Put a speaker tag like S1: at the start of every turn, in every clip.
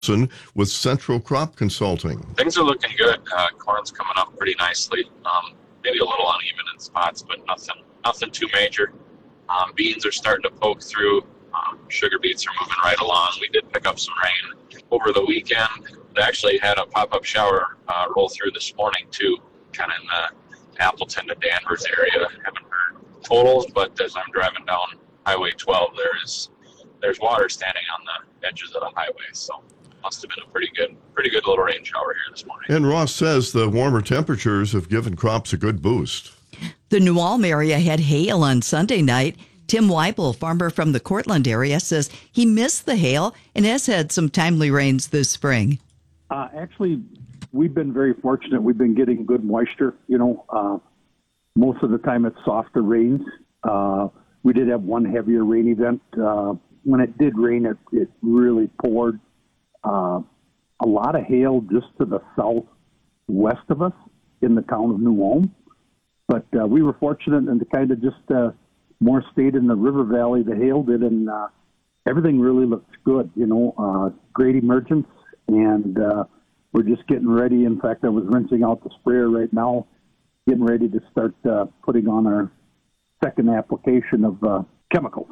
S1: with Central Crop Consulting.
S2: Things are looking good. Corn's coming up pretty nicely. Maybe a little uneven in spots, but nothing too major. Beans are starting to poke through. Sugar beets are moving right along. We did pick up some rain over the weekend. They actually had a pop-up shower roll through this morning too, kind of in the Appleton to Danvers area. Haven't heard totals, but as I'm driving down Highway 12, there's water standing on the edges of the highway. So must have been a pretty good little rain shower here this morning.
S1: And Ross says the warmer temperatures have given crops a good boost.
S3: The New Ulm area had hail on Sunday night. Tim Weibel, farmer from the Cortland area, says he missed the hail and has had some timely rains this spring.
S4: Actually, we've been very fortunate. We've been getting good moisture. Most of the time it's softer rains. We did have one heavier rain event. When it did rain, it really poured. A lot of hail just to the southwest of us in the town of New Ulm. But we were fortunate and kind of just more stayed in the river valley. The hail did, and everything really looks good. Great emergence, and we're just getting ready. In fact, I was rinsing out the sprayer right now, getting ready to start putting on our second application of chemicals.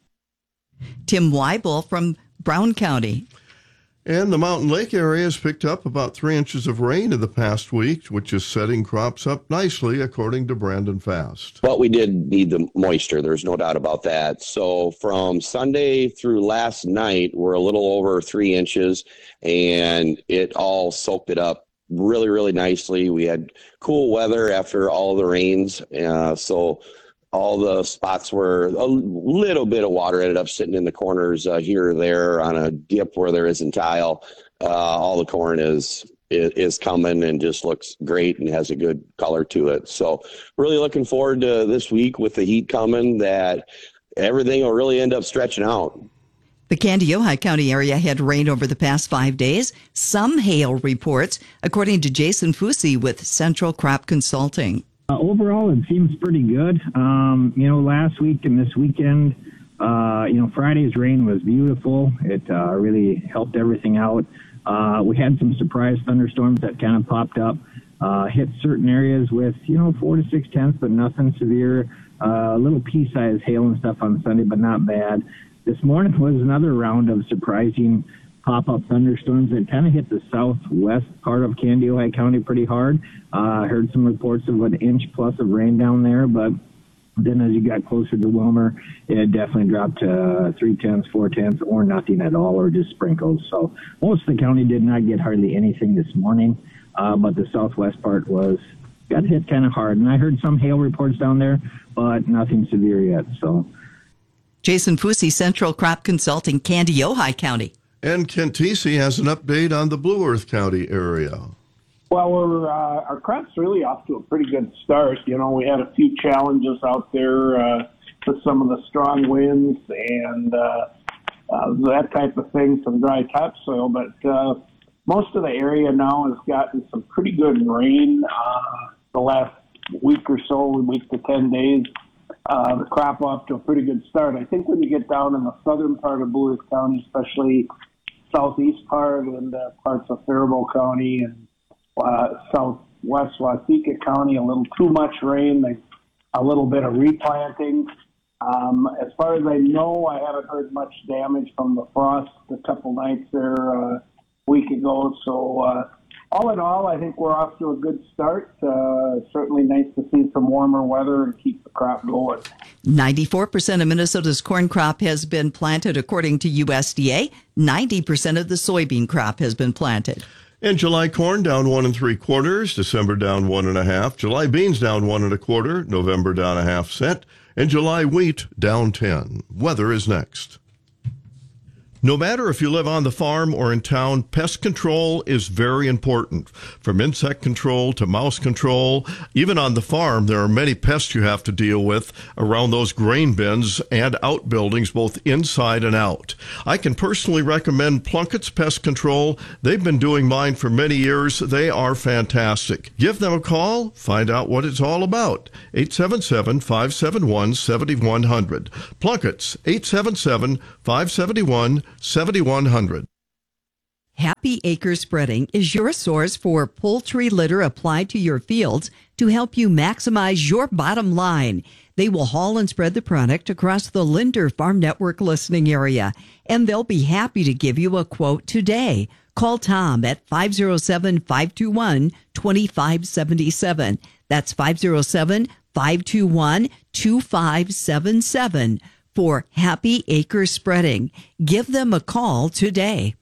S3: Tim Weibel from Brown County.
S1: And the Mountain Lake area has picked up about 3 inches of rain in the past week, which is setting crops up nicely, according to Brandon Fast.
S5: But we did need the moisture. There's no doubt about that. So from Sunday through last night, we're a little over 3 inches, and it all soaked it up really, really nicely. We had cool weather after all the rains, so all the spots where a little bit of water ended up sitting in the corners here or there on a dip where there isn't tile. All the corn is coming and just looks great and has a good color to it. So really looking forward to this week with the heat coming, that everything will really end up stretching out.
S3: The Candiota County area had rain over the past 5 days. Some hail reports, according to Jason Fusi with Central Crop Consulting.
S6: Overall, it seems pretty good. Last week and this weekend, Friday's rain was beautiful. It really helped everything out. We had some surprise thunderstorms that kind of popped up, hit certain areas with, 4 to 6 tenths, but nothing severe. A little pea-sized hail and stuff on Sunday, but not bad. This morning was another round of surprising pop-up thunderstorms that kind of hit the southwest part of Candiota County pretty hard. I heard some reports of an inch plus of rain down there, but then as you got closer to Wilmer, it definitely dropped to 3 tenths, 4 tenths, or nothing at all, or just sprinkles. So most of the county did not get hardly anything this morning, but the southwest part got hit kind of hard. And I heard some hail reports down there, but nothing severe yet. So,
S3: Jason Fusi, Central Crop Consulting, Candiota County.
S1: And Kent Teesey has an update on the Blue Earth County area.
S7: Well, our crop's really off to a pretty good start. We had a few challenges out there with some of the strong winds and that type of thing, some dry topsoil. But most of the area now has gotten some pretty good rain the last week or so, week to 10 days. The crop off to a pretty good start. I think when you get down in the southern part of Blue Earth County, especially southeast part and parts of Faribault County and southwest Waseca County, a little too much rain, a little bit of replanting. As far as I know, I haven't heard much damage from the frost a couple nights there a week ago. So all in all, I think we're off to a good start. Certainly nice to see some warmer weather and keep the crop going.
S3: 94% of Minnesota's corn crop has been planted, according to USDA. 90% of the soybean crop has been planted.
S1: And July corn down 1 3/4, December down 1 1/2, July beans down 1 1/4, November down 1/2 cent, and July wheat down 10. Weather is next. No matter if you live on the farm or in town, pest control is very important. From insect control to mouse control, even on the farm, there are many pests you have to deal with around those grain bins and outbuildings, both inside and out. I can personally recommend Plunkett's Pest Control. They've been doing mine for many years. They are fantastic. Give them a call. Find out what it's all about. 877-571-7100. Plunkett's, 877-571-7100.
S3: Happy Acre Spreading is your source for poultry litter applied to your fields to help you maximize your bottom line. They will haul and spread the product across the Linder Farm Network listening area, and they'll be happy to give you a quote today. Call Tom at 507-521-2577. That's 507-521-2577 for Happy Acre Spreading. Give them a call today.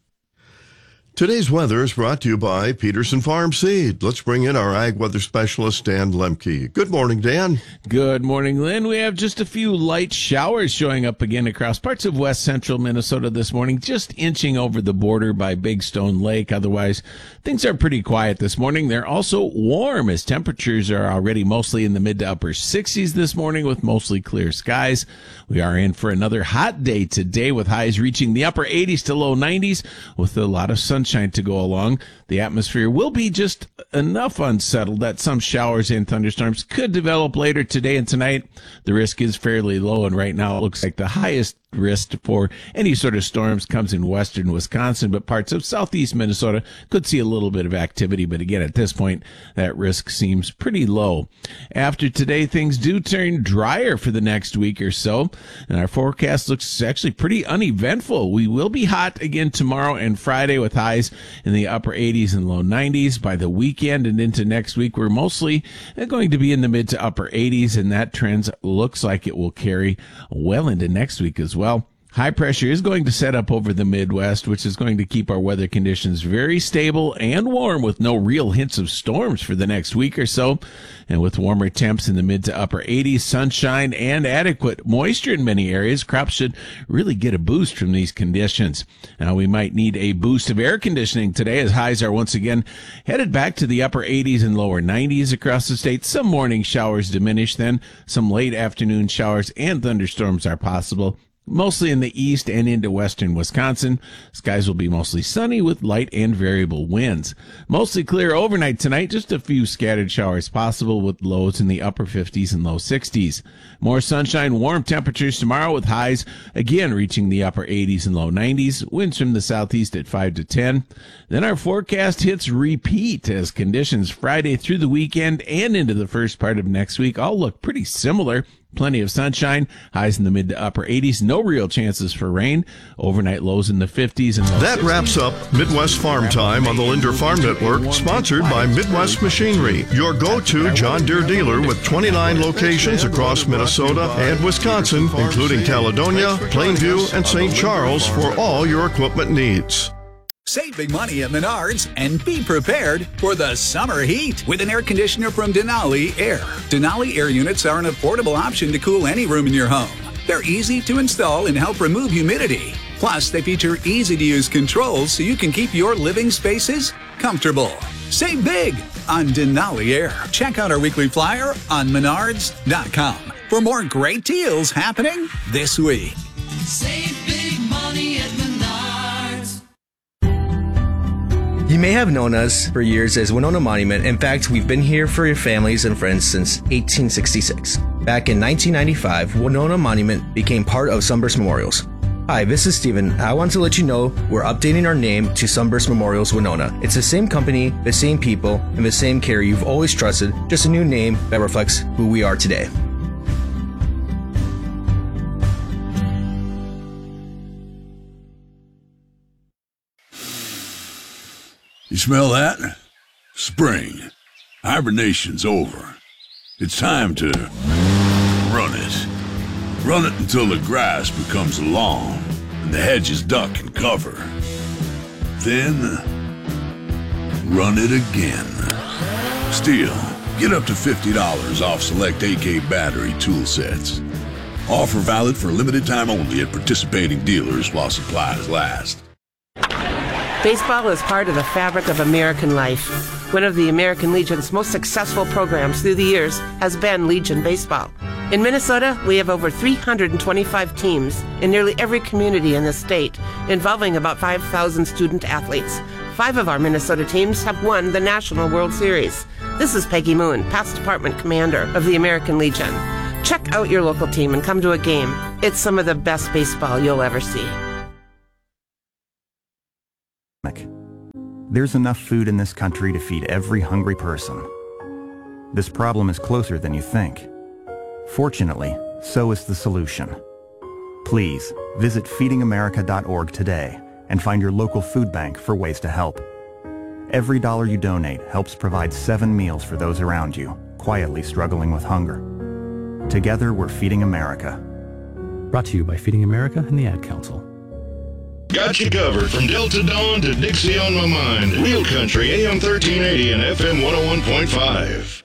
S1: Today's weather is brought to you by Peterson Farm Seed. Let's bring in our ag weather specialist, Dan Lemke. Good morning, Dan.
S8: Good morning, Lynn. We have just a few light showers showing up again across parts of west central Minnesota this morning, just inching over the border by Big Stone Lake. Otherwise, things are pretty quiet this morning. They're also warm as temperatures are already mostly in the mid to upper 60s this morning with mostly clear skies. We are in for another hot day today with highs reaching the upper 80s to low 90s with a lot of sunshine to go along. The atmosphere will be just enough unsettled that some showers and thunderstorms could develop later today and tonight. The risk is fairly low, and right now it looks like the highest risk for any sort of storms comes in western Wisconsin, but parts of southeast Minnesota could see a little bit of activity. But again, at this point, that risk seems pretty low. After today, things do turn drier for the next week or so, and our forecast looks actually pretty uneventful. We will be hot again tomorrow and Friday with highs in the upper 80s and low 90s. By the weekend and into next week, we're mostly going to be in the mid to upper 80s, and that trend looks like it will carry well into next week as well. High pressure is going to set up over the Midwest, which is going to keep our weather conditions very stable and warm with no real hints of storms for the next week or so. And with warmer temps in the mid to upper 80s, sunshine, and adequate moisture in many areas, crops should really get a boost from these conditions. Now, we might need a boost of air conditioning today as highs are once again headed back to the upper 80s and lower 90s across the state. Some morning showers diminish then. Some late afternoon showers and thunderstorms are possible, mostly in the east and into western Wisconsin. Skies will be mostly sunny with light and variable winds. Mostly clear overnight tonight, just a few scattered showers possible with lows in the upper 50s and low 60s. More sunshine, warm temperatures tomorrow with highs again reaching the upper 80s and low 90s. Winds from the southeast at 5 to 10. Then our forecast hits repeat as conditions Friday through the weekend and into the first part of next week all look pretty similar. Plenty of sunshine, highs in the mid to upper 80s, no real chances for rain, overnight lows in the 50s and low 60s.
S1: That wraps up Midwest Farm Time on the Linder Farm Network, sponsored by Midwest Machinery, your go-to John Deere dealer with 29 locations across Minnesota and Wisconsin, including Caledonia, Plainview, and St. Charles for all your equipment needs.
S9: Save big money at Menards and be prepared for the summer heat with an air conditioner from Denali Air. Denali Air units are an affordable option to cool any room in your home. They're easy to install and help remove humidity. Plus, they feature easy-to-use controls so you can keep your living spaces comfortable. Save big on Denali Air. Check out our weekly flyer on Menards.com for more great deals happening this week.
S10: Save big money at Menards.
S11: You may have known us for years as Winona Monument. In fact, we've been here for your families and friends since 1866. Back in 1995, Winona Monument became part of Sunburst Memorials. Hi, this is Steven. I want to let you know we're updating our name to Sunburst Memorials Winona. It's the same company, the same people, and the same care you've always trusted, just a new name that reflects who we are today.
S12: You smell that? Spring. Hibernation's over. It's time to run it. Run it until the grass becomes long and the hedges duck and cover. Then, run it again. Still, get up to $50 off select AK battery tool sets. Offer valid for a limited time only at participating dealers while supplies last.
S13: Baseball is part of the fabric of American life. One of the American Legion's most successful programs through the years has been Legion Baseball. In Minnesota, we have over 325 teams in nearly every community in the state, involving about 5,000 student athletes. 5 of our Minnesota teams have won the National World Series. This is Peggy Moon, past department commander of the American Legion. Check out your local team and come to a game. It's some of the best baseball you'll ever see.
S14: There's enough food in this country to feed every hungry person. This problem is closer than you think. Fortunately, so is the solution. Please visit feedingamerica.org today and find your local food bank for ways to help. Every dollar you donate helps provide 7 meals for those around you, quietly struggling with hunger. Together, we're Feeding America.
S15: Brought to you by Feeding America and the Ad Council.
S16: Got you covered from Delta Dawn to Dixie on My Mind. Real Country, AM 1380 and FM 101.5.